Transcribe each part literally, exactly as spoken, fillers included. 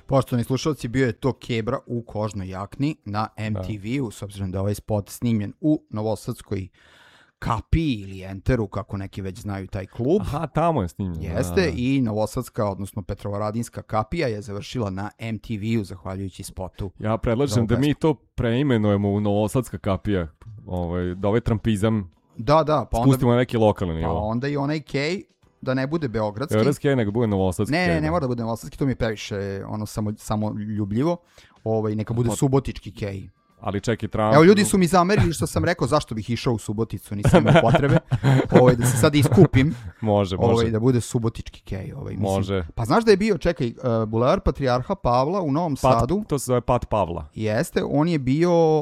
Poštovani slušalci, bio je to Kebra u kožnoj jakni na em te ve-u, s obzirom da je ovaj spot snimljen u novosadskoj Kapiji ili Enteru, kako neki već znaju taj klub. Aha, tamo je snimljen. Jeste, da, da. I novosadska, odnosno Petrovaradinska kapija je završila na em te ve-u zahvaljujući spotu. Ja predlažem da mi to preimenujemo u novosadska kapija, ovaj, da ovaj trampizam da, da, pa onda, spustimo na neki lokalni nivo. Pa onda i onaj Kej, da ne bude beogradski. Beogradski je, nego bude novosadski. Ne, ne, ne mora da bude novosadski, to mi je previše ono samo, samo ljubljivo. Ovaj, neka bude subotički Kej. Ali čekaj, Trump... Evo, ljudi su mi zamerili što sam rekao zašto bih išao u Suboticu, nisam imao potrebe. Ovaj, da se sad iskupim. Može, može. Ovaj, da bude subotički Kej. Ovaj, mislim. Može. Pa znaš da je bio, čekaj, uh, Bulevar Patrijarha Pavla u Novom Pat, Sadu. To se zove Pat Pavla. Jeste, on je bio...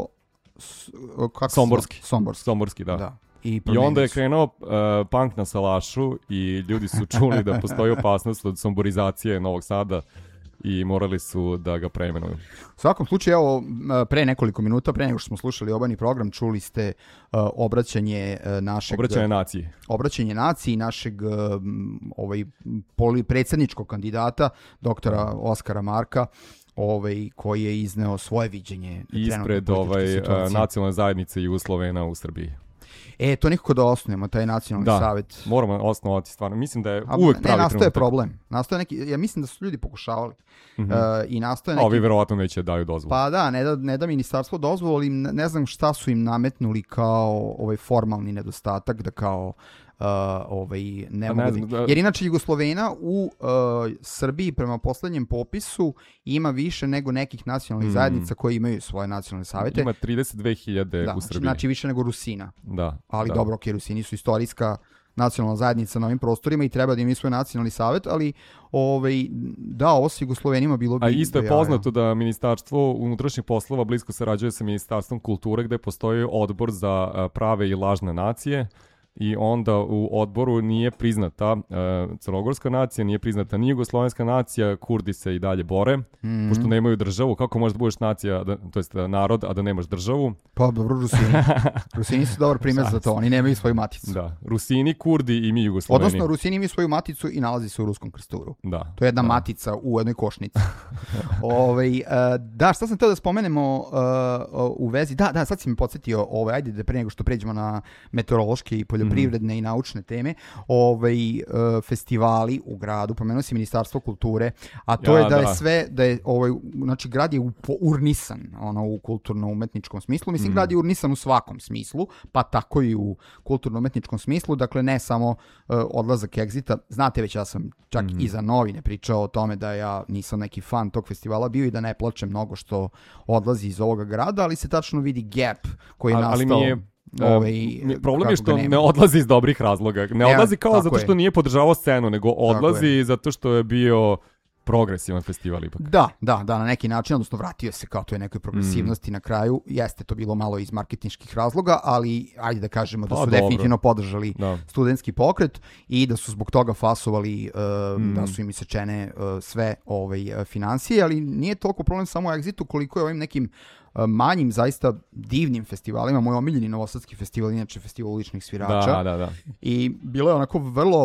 Kako Somborski. Somborski. Somborski, da. da. I, I onda je krenuo uh, punk na salašu i ljudi su čuli da postoji opasnost od somborizacije Novog Sada i morali su da ga preimenuju. U svakom slučaju, evo, pre nekoliko minuta, pre nego što smo slušali obani program, čuli ste uh, obraćanje uh, našeg... Obraćanje naciji. Obraćanje naciji našeg uh, ovaj, poli, predsjedničkog kandidata, doktora Oskara Marka, ovaj, koji je izneo svoje viđenje. Ispred ovaj, nacionalne zajednice Jugoslovena u Srbiji. E, to nikako da osnujemo, taj nacionalni da, savjet. Da, moramo osnovati stvarno. Mislim da je A, uvek ne, pravi nastoje trenutak. problem. Nastoje neki, ja mislim da su ljudi pokušavali. Mm-hmm. uh, I nastoje neki... A ovi verovatno neće daju dozvolu. Pa da, ne da, ne da ministarstvo dozvolu, ali ne, ne znam šta su im nametnuli kao ovaj formalni nedostatak, da kao Uh, ovaj, ne mogu ne znam, da... Jer inače Jugoslovena u uh, Srbiji prema poslednjem popisu ima više nego nekih nacionalnih mm. zajednica koji imaju svoje nacionalne savete. Ima trideset dve hiljade da, u Srbiji. Znači više nego Rusina. Da. Ali da. dobro, ok, Rusini su istorijska nacionalna zajednica na ovim prostorima i treba da imaju svoj nacionalni savet, ali ovaj, da, ovo s Jugoslovenima bilo bi... A isto je poznato da Ministarstvo unutrašnjih poslova blisko sarađuje sa Ministarstvom kulture gde postoji odbor za prave i lažne nacije. I onda u odboru nije priznata uh, crnogorska nacija, nije priznata ni jugoslovenska nacija, Kurdi se i dalje bore, mm-hmm. pošto nemaju državu. Kako možeš da budeš nacija, da, to jest narod, a da nemaš državu? Pa dobro, Rusini. Rusini su dobar primjer za to, oni nemaju svoju maticu. Da, Rusini, Kurdi i mi Jugosloveni. Odnosno, Rusini imaju svoju maticu i nalazi se u Ruskom krsturu. Da. To je jedna da. matica u jednoj košnici. Ove, uh, da, šta sam teo da spomenemo uh, u vezi? Da, da, sad si mi podsjetio, ovaj, ajde da pre nego što pređemo na meteorološke i poljoprivredne mm. i naučne teme, ovaj, uh, festivali u gradu, pomenuo si Ministarstvo kulture, a to ja, je da, da je sve, da je, ovaj, znači, grad je urnisan, ono, u kulturno-umetničkom smislu. Mislim, mm. grad je urnisan u svakom smislu, pa tako i u kulturno-umetničkom smislu, dakle, ne samo uh, odlazak Exita. Znate već, ja sam čak mm. i za novine pričao o tome da ja nisam neki fan tog festivala bio i da ne plačem mnogo što odlazi iz ovoga grada, ali se tačno vidi gap koji je ali, nastao. Ali mi je... Ovaj, problem je što ne odlazi iz dobrih razloga. Ne odlazi ja, kao zato što je. nije podržavao scenu, nego odlazi zato što je bio progresivan festival ipak. Da, da, da, na neki način, odnosno vratio se kao toj nekoj progresivnosti mm. na kraju. Jeste to bilo malo iz marketinških razloga, ali ajde da kažemo da su pa, definitivno podržali da. studentski pokret i da su zbog toga fasovali, uh, mm. da su im isečene uh, sve ovaj, financije, ali nije toliko problem samo u Exitu koliko je ovim nekim manjim, zaista divnim festivalima. Moj omiljeni novosadski festival, inače festival uličnih svirača. Da, da, da. I bilo je onako vrlo,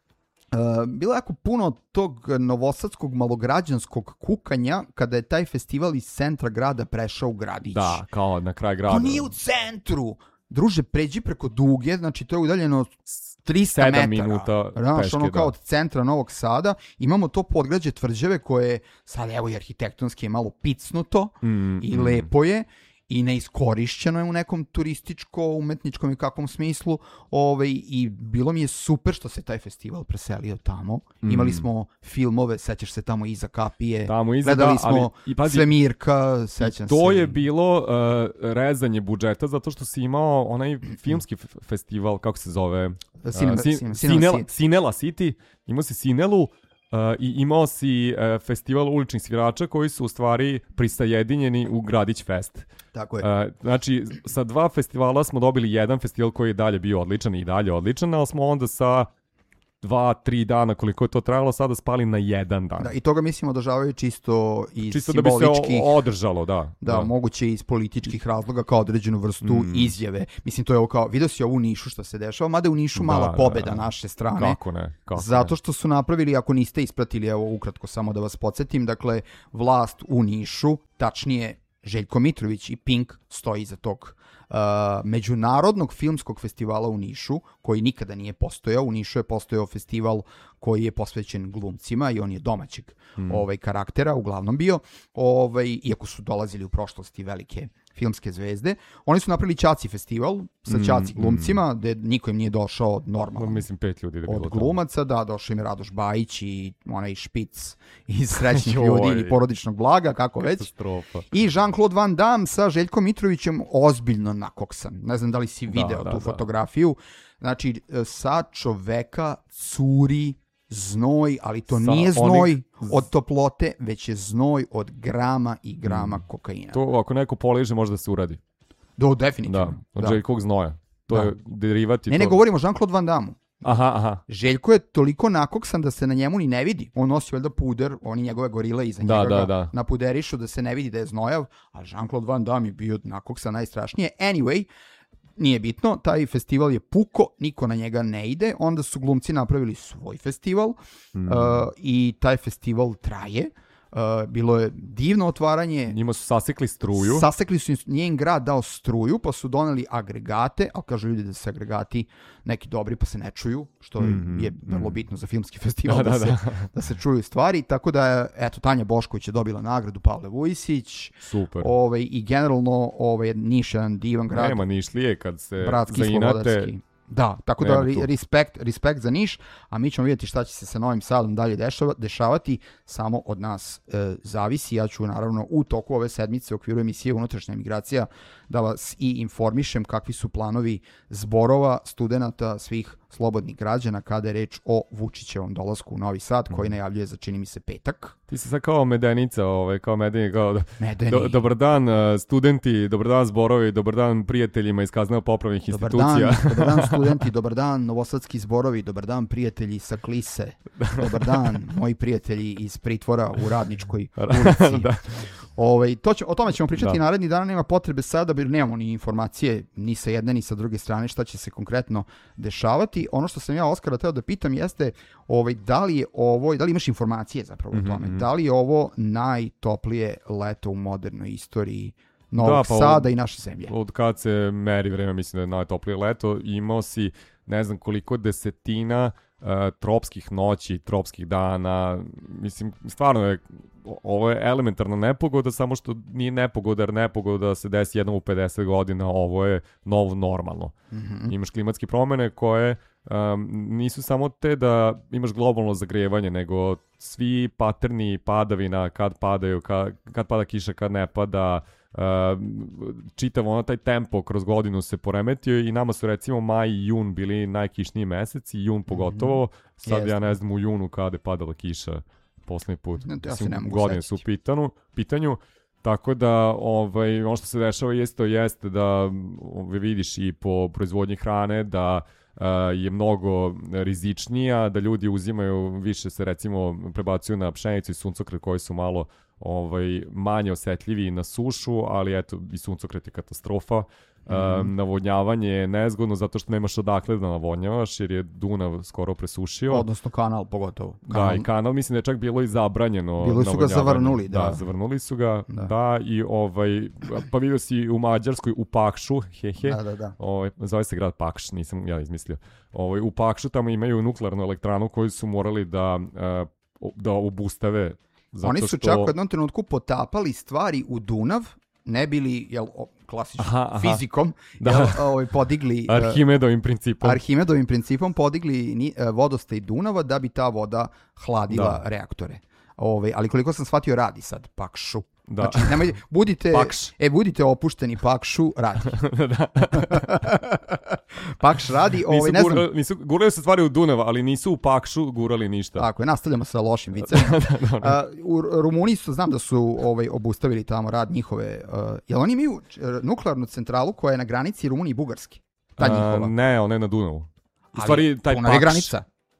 uh, bilo je jako puno tog novosadskog malograđanskog kukanja kada je taj festival iz centra grada prešao u gradić. Da, kao na kraj grada. To nije u centru! Druže, pređi preko Duge, znači to je udaljeno tristo metara. Minuta Znaš, peške, ono kao da. od centra Novog Sada. Imamo to podgrađe Tvrđave koje sad evo i arhitektonski je malo picnuto mm, i mm. lepo je i neiskorišćeno je u nekom turističko-umetničkom i kakvom smislu. Ovaj, I bilo mi je super što se taj festival preselio tamo. Mm. Imali smo filmove, sećaš se tamo iza kapije. Tamo iza, Gledali da, smo ali, i pazi, Svemirka, sećam to se. je bilo uh, rezanje budžeta zato što si imao onaj filmski f- festival, kako se zove? Cinema, uh, sin, Cinema, Cinela, Cinela City. Imao si Cinelu. Uh, i imao si uh, festival uličnih svirača koji su u stvari prisajedinjeni u Gradić Fest. Tako je. Uh, znači, sa dva festivala smo dobili jedan festival koji je dalje bio odličan i dalje odličan, ali smo onda sa dva, tri dana koliko je to trajalo, sada spali na jedan dan. Da, i toga mislim održavaju čisto iz čisto simboličkih... da bi se održalo, da. Da, da. moguće iz političkih razloga kao određenu vrstu mm. izjave. Mislim, to je ovo kao, vidio si ovo u Nišu što se dešava, mada je u Nišu mala da, pobeda da, naše strane. Kako ne? Kako zato ne. što su napravili, ako niste ispratili, evo ukratko samo da vas podsjetim, dakle, vlast u Nišu, tačnije Željko Mitrović i Pink stoji iza tog uh, međunarodnog filmskog festivala u Nišu, koji nikada nije postojao. U Nišu je postojao festival koji je posvećen glumcima i on je domaćeg mm. ovaj, karaktera, uglavnom bio, ovaj, iako su dolazili u prošlosti velike filmske zvezde. Oni su napravili Ćaci festival sa Ćaci mm, glumcima, mm. gde niko im nije došao normalno. Mislim, pet ljudi da od glumaca, da, došao im je Radoš Bajić i onaj špic iz Srećnih ljudi ili Porodičnog blaga, kako već. Katastrofa. I Jean-Claude Van Damme sa Željkom Mitrovićem ozbiljno nakoksan. Ne znam da li si video da, tu da, fotografiju. Znači, sa čoveka curi znoj, ali to sa nije znoj onih... od toplote, već je znoj od grama i grama mm. kokaina. To ako neko poliže može da se uradi. Do, definitivno. Da, od da. Željkog znoja. To da. je derivat i Ne, to... ne govorimo o Jean-Claude Van Damme. Aha, aha. Željko je toliko nakoksan da se na njemu ni ne vidi. On nosi valjda puder, oni njegove gorile iza da, njega da, da. napuderišu da se ne vidi da je znojav, a Jean-Claude Van Damme je bio nakoksan najstrašnije. Anyway, nije bitno, taj festival je puko, niko na njega ne ide, onda su glumci napravili svoj festival mm. uh, i taj festival traje. Uh, bilo je divno otvaranje. Njima su sasekli struju. Sasekli su, njen grad dao struju, pa su doneli agregate, ali kažu ljudi da su agregati neki dobri pa se ne čuju, što mm-hmm. je vrlo bitno za filmski festival da, da, da, se, da se čuju stvari, tako da je, eto, Tanja Bošković je dobila nagradu, Pavle Vujisić. Super. Ovaj, i generalno ovaj, Niš je jedan divan grad. Nema Nišlije kad se bratski, zainate. Da, tako da respekt, respekt za Niš, a mi ćemo vidjeti šta će se sa Novim Sadom dalje dešava, dešavati, samo od nas e, zavisi. Ja ću naravno u toku ove sedmice u okviru emisije Unutrašnja migracija da vas i informišem kakvi su planovi zborova studenata svih slobodnih građana kada je reč o Vučićevom dolasku u Novi Sad, koji najavljuje za, čini mi se, petak. Ti si sad kao medenica, ovaj, kao medeni, kao do, do, dobar dan studenti, dobar dan zborovi, dobar dan prijateljima iz kazneno-popravnih institucija. Dan, dobar dan studenti, dobar dan novosadski zborovi, dobar dan prijatelji sa Klise, dobar dan moji prijatelji iz pritvora u Radničkoj ulici. Da. Ove, to će, o tome ćemo pričati da. naredni dana, nema potrebe sada, jer nemamo ni informacije ni sa jedne ni sa druge strane šta će se konkretno dešavati. Ono što sam ja Oskara teo da pitam jeste ovaj, da li je ovo, da li imaš informacije zapravo mm-hmm. o tome, da li je ovo najtoplije leto u modernoj istoriji Novog da, pa Sada od, i naše zemlje? Od kad se meri vreme, mislim da je najtoplije leto, imao si ne znam koliko desetina uh, tropskih noći, tropskih dana, mislim, stvarno je, ovo je elementarna nepogoda, samo što nije nepogoda, jer nepogoda se desi jednom u pedeset godina, ovo je novo normalno. Mm-hmm. Imaš klimatske promene koje um, nisu samo te da imaš globalno zagrevanje, nego svi paterni padavina, kad padaju, kad, kad pada kiša, kad ne pada, Uh, čitav ono taj tempo kroz godinu se poremetio i nama su recimo maj i jun bili najkišniji meseci, jun pogotovo. Mm-hmm. Sad yes. ja ne znam u junu kada je padala kiša poslednji put. No, ja Mislim, godine su u pitanu, pitanju. Tako da ovaj, ono što se dešava jeste, jeste da ovaj, vidiš i po proizvodnji hrane da uh, je mnogo rizičnija, da ljudi uzimaju, više se recimo prebacuju na pšenicu i suncokret koji su malo ovaj, manje osetljivi na sušu, ali eto i suncokret je katastrofa. Mm-hmm. Um, navodnjavanje je nezgodno zato što nemaš odakle da navodnjavaš jer je Dunav skoro presušio. Odnosno kanal pogotovo. Kanal. Da, i kanal mislim da je čak bilo i zabranjeno. Bilo su ga zavrnuli, da. Da, zavrnuli su ga, da, da i ovaj, pa vidio si u Mađarskoj, u Pakšu, hehe, da, da, da. Ovaj, zove se grad Pakš, nisam ja izmislio. Ovaj, u Pakšu tamo imaju nuklearnu elektranu koju su morali da, da obustave. Zato Oni su što... čak u jednom trenutku potapali stvari u Dunav, ne bili, jel, klasično aha, aha. fizikom, da. jel, ovaj, podigli... Arhimedovim principom. Arhimedovim principom podigli ni, vodostaj Dunava da bi ta voda hladila da. reaktore. Ovaj, ali koliko sam shvatio, radi sad Pakšu. Da. Znači, nemoj, budite, e, budite opušteni, Pakšu radi. Da. Pakš radi, ovaj, nisu ne znam... Gurali, nisu, gurali se stvari u Dunava, ali nisu u Pakšu gurali ništa. Tako je, nastavljamo sa lošim vicem. uh, u Rumuniji su, znam da su ovaj, obustavili tamo rad njihove... Uh, jel oni imaju nuklearnu centralu koja je na granici Rumunije i Bugarske? Ta njihova? Uh, ne, ona je na Dunavu. U stvari, taj Dunav je granica.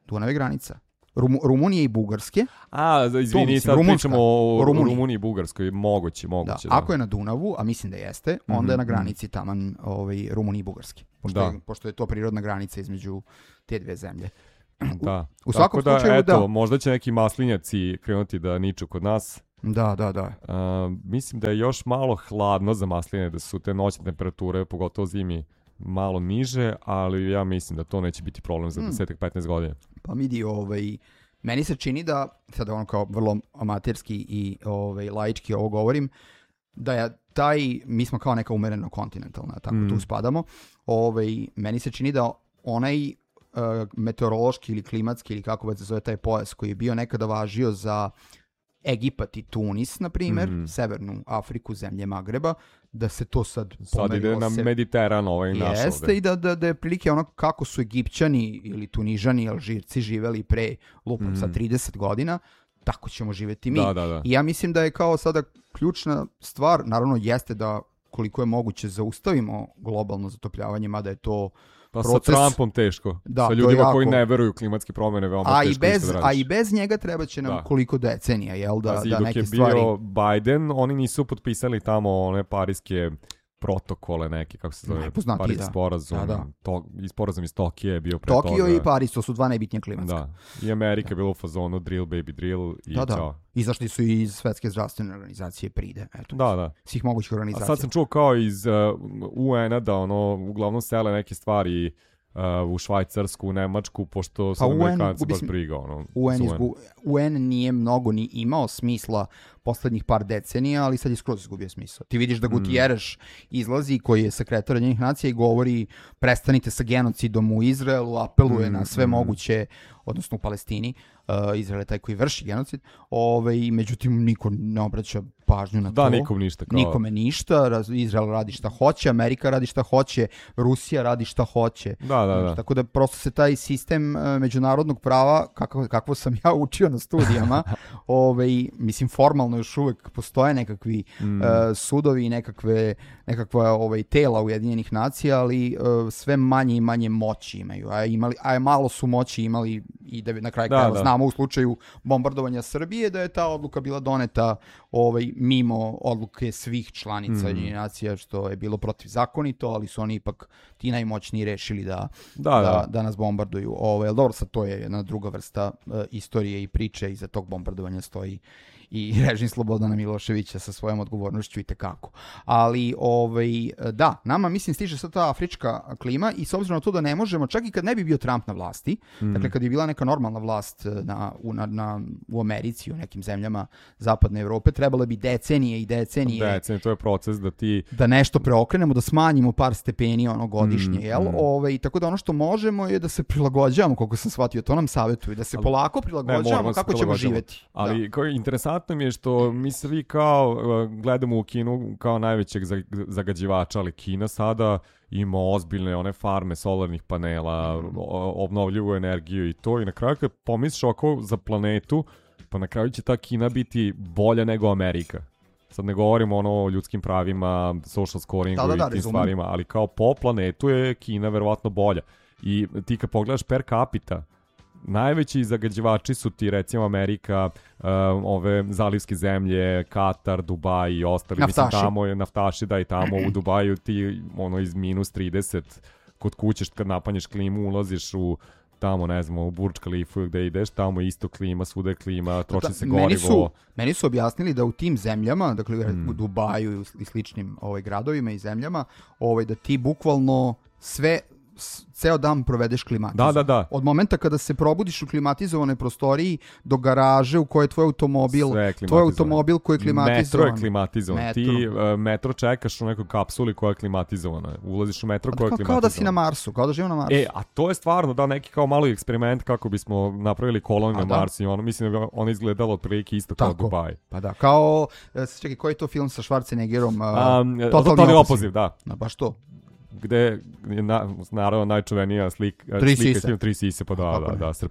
Dunav je granica. Rum, Rumunije i Bugarske. A, izvini, mislim, sad Rumunska, pričamo o Rumuniji. Rumuniji i Bugarskoj, moguće, moguće. Da. Da. Ako je na Dunavu, a mislim da jeste, onda mm-hmm. je na granici taman ovaj, Rumunije i Bugarske. Pošto, je, pošto je to prirodna granica između te dve zemlje. Da. U, u svakom Tako da, slučaju, eto, da. Možda će neki maslinjaci krenuti da niču kod nas. Da, da, da. Uh, mislim da je još malo hladno za masline, da su te noćne temperature, pogotovo zimi, malo niže, ali ja mislim da to neće biti problem za deset do petnaest godina. Pa vidi, ovaj, meni se čini da, sada ono kao vrlo amaterski i ovaj, laički ovo govorim, da je taj, mi smo kao neka umereno kontinentalna, tako mm. tu spadamo, ovaj, meni se čini da onaj uh, meteorološki ili klimatski ili kako već se zove taj pojas koji je bio nekada važio za Egipat i Tunis, na primjer, mm. Severnu Afriku, zemlje Magreba, da se to sad sad ide na se... Mediteran ovaj naš ovde. Jeste i da, da, da je prilike ono kako su Egipćani ili Tunižani, Alžirci živeli pre lupom mm. sa trideset godina, tako ćemo živeti mi. Da, da, da. I ja mislim da je kao sada ključna stvar, naravno jeste da koliko je moguće zaustavimo globalno zatopljavanje, mada je to pa proces... sa Trumpom teško, da, sa ljudima jako... koji ne veruju u klimatske promjene, veoma a teško i bez, da se A i bez njega treba će nam da. koliko decenija, jel, da, Pazi, da neke stvari... stvari... Dok je bio Biden, oni nisu potpisali tamo one parijske protokole neke, kako se zove, Parijski sporazum, da, da. To, i sporazum iz Tokije je bio pre Tokio toga. i Pariz, to su dva najbitnija klimatska. Da, i Amerika je bila u fazonu drill baby drill i da, da. Ćao. Izašli su iz Svetske zdravstvene organizacije pride, eto, da, da. svih mogućih organizacija. A sad sam čuo kao iz uh, U N-a da ono, uglavnom sele neke stvari uh, u Švajcarsku, u Nemačku, pošto su pa Amerikanci baš briga. Ono, U N, izgu, U N nije mnogo ni imao smisla poslednjih par decenija, ali sad je skroz izgubio smisla. Ti vidiš da Gutierrez izlazi, koji je sekretar Ujedinjenih nacija i govori prestanite sa genocidom u Izraelu, apeluje mm, na sve mm. moguće, odnosno u Palestini, uh, Izrael je taj koji vrši genocid, Ove, međutim niko ne obraća pažnju na da, to. Da, nikom ništa. Kao... Nikome ništa, Izrael radi šta hoće, Amerika radi šta hoće, Rusija radi šta hoće. Da, da, da. Tako da prosto se taj sistem uh, međunarodnog prava, kako, kako sam ja učio na studijama, ovaj, mislim formalno još uvek postoje nekakvi mm. uh, sudovi i nekakve, nekakva ovaj, tela Ujedinjenih nacija, ali uh, sve manje i manje moći imaju. A, imali, a malo su moći imali i da na kraju krajeva znamo u slučaju bombardovanja Srbije da je ta odluka bila doneta ovaj, mimo odluke svih članica mm. Ujedinjenih nacija, što je bilo protivzakonito, ali su oni ipak ti najmoćniji rešili da, da, da, da. da nas bombarduju. Ovaj, dobro, sad to je jedna druga vrsta uh, istorije i priče, iza tog bombardovanja stoji i režim Slobodana Miloševića sa svojom odgovornošću i tekako. Ali, ovaj, da, nama, mislim, stiže sad ta afrička klima i s obzirom na to da ne možemo, čak i kad ne bi bio Trump na vlasti, mm. dakle, kad bi bila neka normalna vlast na, u, na, na, u Americi, u nekim zemljama zapadne Evrope, trebalo bi decenije i decenije... Decenije, to je proces da ti... Da nešto preokrenemo, da smanjimo par stepeni ono godišnje, mm, jel? Mm. Ovaj, tako da ono što možemo je da se prilagođavamo, koliko sam shvatio, to nam savjetuju, da se ali, polako prilagođavamo kako ćemo živjeti. Ali da. Interesantno mi je što mi svi kao uh, gledamo u Kinu kao najvećeg zagađivača, ali Kina sada ima ozbiljne one farme solarnih panela, obnovljivu energiju i to, i na kraju kad pomisliš oko za planetu, pa na kraju će ta Kina biti bolja nego Amerika. Sad ne govorimo ono o ljudskim pravima, social scoringu da, da, da, i tim rezumem. stvarima, ali kao po planetu je Kina verovatno bolja. I ti kad pogledaš per capita, najveći zagađivači su ti recimo Amerika, uh, ove zalivske zemlje, Katar, Dubaj i ostali. Naftaši. Mislim, tamo je naftaši, da, i tamo u Dubaju ti ono iz minus trideset kod kuće kad napanješ klimu ulaziš u tamo, ne znam, u Burj Khalifu gde ideš, tamo je isto klima, svuda je klima, troši se gorivo. Meni su, meni su objasnili da u tim zemljama, dakle mm. u Dubaju i sličnim ovaj, gradovima i zemljama, ovaj, da ti bukvalno sve ceo dan provedeš klimatizovan. Da, da, da. Od momenta kada se probudiš u klimatizovanoj prostoriji do garaže u kojoj je tvoj automobil, tvoj automobil koji je klimatizovan. Metro je klimatizovan. Metro. Ti uh, metro čekaš u nekoj kapsuli koja je klimatizovana. Ulaziš u metro koja je klimatizovana. Kao da si na Marsu, kao da živimo na Marsu. E, a to je stvarno da neki kao mali eksperiment kako bismo napravili koloniju na Marsu i ono, mislim da ono izgledalo otprilike isto kao Tako. Dubaj. Pa da, kao, čekaj, koji je to film sa Schwarzeneggerom? Uh, um, Totalni opoziv, da. Na, baš to. Gde je na, naravno najčuvenija slika, slika film Tri sise, pa da, da, da, srpski.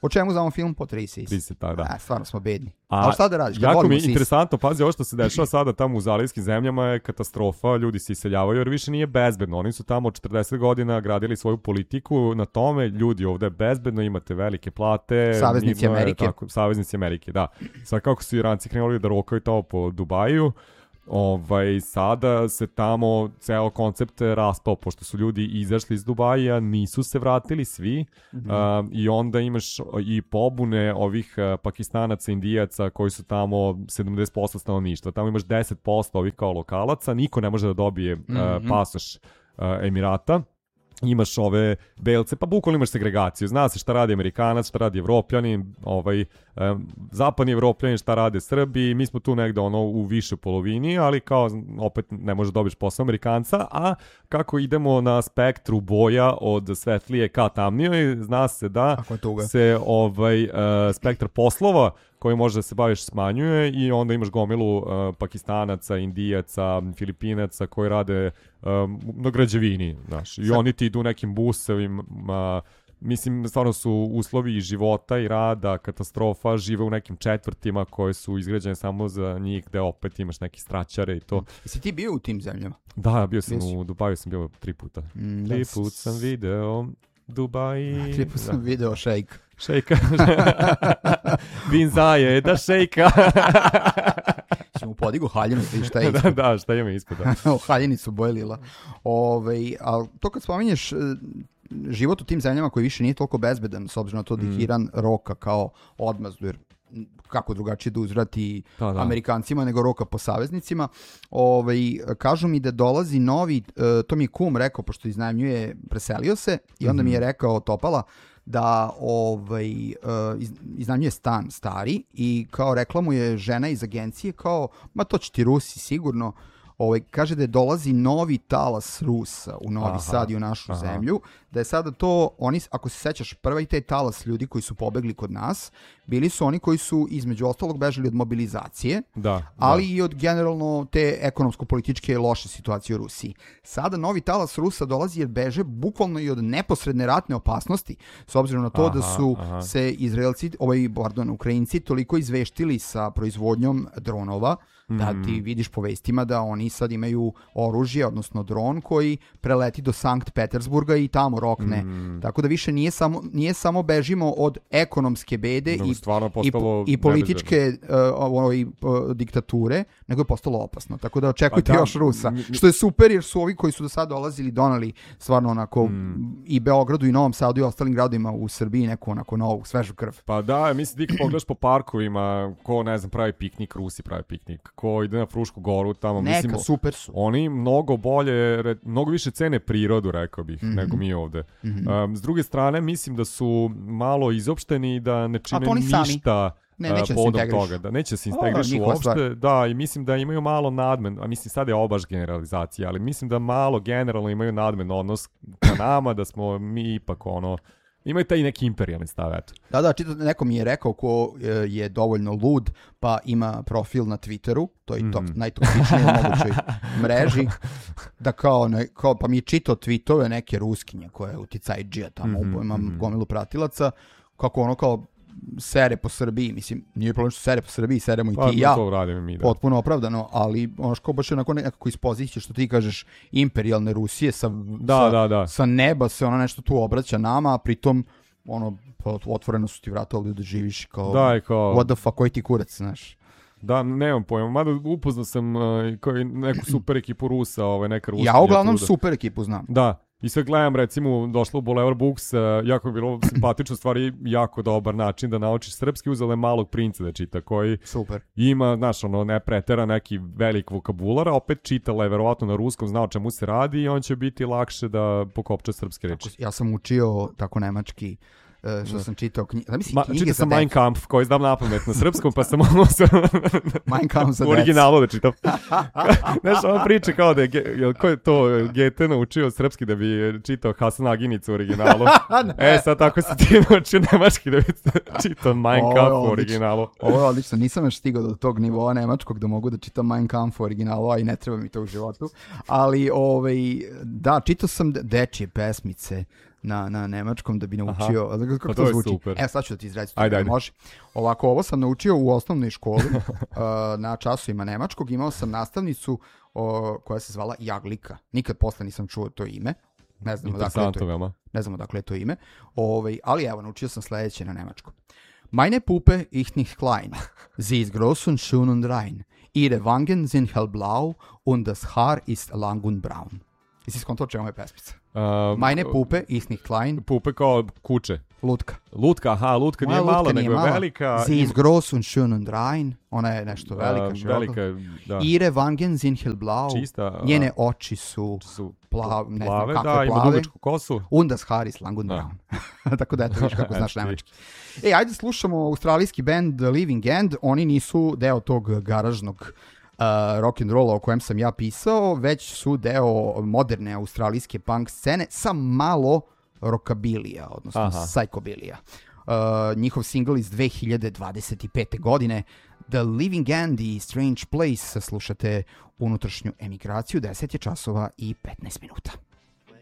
Po čemu znamo film? Po trideset. trideset, da, da. A, stvarno smo bedni. A, ali šta da radiš? Kad jako mi je sisi. interesantno, pazi, ovo što se dešava sada tamo u zalivskim zemljama je katastrofa, ljudi se iseljavaju jer više nije bezbedno. Oni su tamo četrdeset godina gradili svoju politiku na tome, ljudi ovde je bezbedno, imate velike plate. Saveznici mirno je, Amerike. Tako, saveznici Amerike, da. Sad kako su Iranci krenuli da rokaju tamo po Dubaju, Ovaj, sada se tamo ceo koncept raspao, pošto su ljudi izašli iz Dubaja, nisu se vratili svi, mm-hmm. uh, i onda imaš i pobune ovih uh, Pakistanaca, Indijaca koji su tamo sedamdeset posto stanovništva. Tamo imaš deset posto ovih kao lokalaca, niko ne može da dobije uh, mm-hmm. pasoš uh, Emirata. Imaš ove belce, pa bukvalno imaš segregaciju. Zna se šta radi Amerikanac, šta radi Evropljanin, ovaj, um, zapadni Evropljanin, šta rade Srbi. Mi smo tu negde ono u više polovini, ali kao opet ne možeš dobiti posao Amerikanca, a kako idemo na spektru boja od svetlije ka tamnijoj, zna se da se ovaj, uh, spektar poslova koji može da se baviš smanjuje i onda imaš gomilu uh, Pakistanaca, Indijaca, Filipinaca koji rade um, na građevini, znaš. I Sad... oni ti idu nekim busevima, mislim, stvarno su uslovi života i rada, katastrofa, žive u nekim četvrtima koje su izgrađene samo za njih, gde opet imaš neke straćare i to. Jesi ti bio u tim zemljama? Da, bio sam Jesi? u Dubaju, sam bio tri puta. Mm, tri puta sam video Dubai. Tri puta sam da. video šejk. Šejka. Bin zaje, da šejka. Si mu podigu haljinu i šta je ispod. Da, da, šta ima ispod. Da. Haljini su bojlila. Ove, ali to kad spominješ život u tim zemljama koji više nije toliko bezbedan, s obzirom na to da ih Iran roka kao odmazdu, jer kako drugačije da uzvrati da, da. Amerikancima nego roka po saveznicima. Ovaj, kažu mi da dolazi novi, to mi je kum rekao, pošto iznajmljuje, preselio se i onda mm-hmm. mi je rekao Topala da ovaj, iznajmljuje stan stari i kao rekla mu je žena iz agencije kao, ma to će ti Rusi sigurno. Ovaj, kaže da je dolazi novi talas Rusa u Novi aha, Sad i u našu aha. zemlju, da je sada to, oni, ako se sećaš, prvi taj talas ljudi koji su pobegli kod nas, bili su oni koji su između ostalog bežali od mobilizacije, da, ali da. i od generalno te ekonomsko-političke loše situacije u Rusiji. Sada novi talas Rusa dolazi jer beže bukvalno i od neposredne ratne opasnosti, s obzirom na to aha, da su aha. se Izraelci, ovaj, pardon, Ukrajinci toliko izveštili sa proizvodnjom dronova, da ti vidiš po vestima da oni sad imaju oružje, odnosno dron koji preleti do Sankt Petersburga i tamo rokne. Mm. Tako da više nije samo, nije samo bežimo od ekonomske bede no, i, i, i političke uh, ovaj, uh, diktature, nego je postalo opasno. Tako da očekujte pa, da, još Rusa. Mi, što je super jer su ovi koji su do sada dolazili donali stvarno onako mm. i Beogradu i Novom Sadu i ostalim gradovima u Srbiji neku onako novu, svežu krv. Pa da, mislim ti pogledaš po parkovima, ko ne znam pravi piknik, Rusi pravi piknik. Ko ide na Frušku goru tamo, neka, mislim, super su. Oni mnogo bolje, mnogo više cene prirodu, rekao bih, mm-hmm. nego mi ovde. Mm-hmm. Um, s druge strane, mislim da su malo izopšteni i da ne čine ništa ne, neće podom toga. Da neće se integrišu uopšte. Stvar. Da, i mislim da imaju malo nadmen, a mislim sad je ovo baš generalizacija, ali mislim da malo generalno imaju nadmen odnos ka nama, da smo mi ipak ono, imaju taj neki imperijalni stav, eto. Da, da, čito, neko mi je rekao ko je dovoljno lud, pa ima profil na Twitteru, to je mm. to, najtoksičnije mogućoj mreži, da kao, ne, kao, pa mi je čitao tweetove neke ruskinje koje je uticajđija tamo, mm-hmm, imam mm-hmm. gomilu pratilaca, kako ono kao sere po Srbiji, mislim, nije problem što sere po Srbiji, seremo i ti pa, i ja, to radim mi, da. Potpuno opravdano, ali ono što baš je onako nekako iz pozicije, što ti kažeš, imperijalne Rusije sa, da, sa, da, da. sa neba se ono nešto tu obraća nama, a pritom ono, otvoreno su ti vrata ovdje da živiš kao, da, kao... what the fuck, koji ti kurac, znaš. Da, nemam pojma, mada upoznao sam uh, koji neku super ekipu Rusa, ovaj, neka Ruska. Ja uglavnom super ekipu znam. Da. I sve gledam, recimo, došla u Boulevard Books, uh, jako je bilo simpatično, stvari, jako dobar način da naučiš srpski, uzele Malog princa da čita, koji super. Ima, znaš, ono, ne pretera neki velik vokabular, a opet čitala je verovatno na ruskom, znao čemu se radi i on će biti lakše da pokopča srpske reči. Ja sam učio tako nemački, Uh, što da. sam čitao knjige. Da, Ma, čitao sam Mein Kampf, koji znam napamet na srpskom, pa sam ono sam Mein Kampf za u originalu da čitam. Znaš, on priča kao da je, jel, ko je to Goethe naučio srpski da bi čitao Hasan Aginicu u originalu. E, sad tako si ti naučio nemački da bi čitao Mein Kampf u originalu. Ovo je odlično, nisam još stigao do tog nivoa nemačkog da mogu da čitam Mein Kampf u originalu, a i ne treba mi to u životu. Ali, ovaj, da, čitao sam dečje pesmice, na, na nemačkom da bi naučio. Aha. Kako pa to, to zvuči? Super. Evo sad ću da ti izreći. Ajde, ajde. Može. Ovako, ovo sam naučio u osnovnoj školi uh, na časovima nemačkog. Imao sam nastavnicu uh, koja se zvala Jaglika. Nikad posle nisam čuo to ime. Ne znam odakle je to, veoma. ne znam odakle je to ime. Ovaj, ali evo, naučio sam sledeće na nemačkom. Meine Puppe ich nicht klein. Sie ist groß und schön und rein. Ihre Wangen sind hellblau und das Haar ist lang und braun. Jesi skonto čemu je pesmica? Uh, Meine Puppe ist nicht klein. Pupe kao kuće. Lutka. Lutka, aha, lutka Moja nije mala, lutka nije nego je mala. velika. Sie ist groß und schön und rein. Ona je nešto velika, Uh, široka. velika, da. Ihre Wangen sind hellblau. Čista. a, Njene oči su su plav, ne plave, znam da, kakve ima plave. dugačku kosu. Und das Haar ist lang und Da. braun. Tako da eto, viš kako znaš Eto, nemački. E, ajde slušamo australijski band The Living End. Oni nisu deo tog garažnog uh, rock'n'rolla o kojem sam ja pisao, već su deo moderne australijske punk scene sa malo rockabilija, odnosno Aha. psychobilija. Uh, njihov singl iz dve hiljade dvadeset pete. godine The Living End i Strange Place. Slušate unutrašnju emigraciju, deset je časova i petnaest minuta.